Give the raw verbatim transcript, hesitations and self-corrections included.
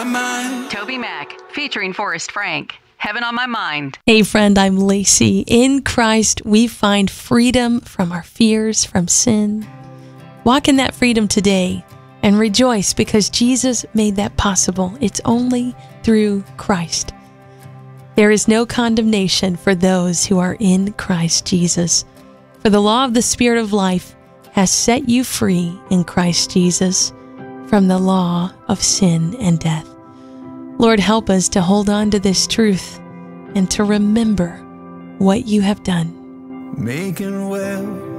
my mind. Toby Mac, featuring Forrest Frank. Heaven on My Mind. Hey friend, I'm Lacey. In Christ, we find freedom from our fears, from sin. Walk in that freedom today and rejoice because Jesus made that possible. It's only through Christ. There is no condemnation for those who are in Christ Jesus. For the law of the Spirit of life has set you free in Christ Jesus from the law of sin and death. Lord, help us to hold on to this truth and to remember what you have done. Making well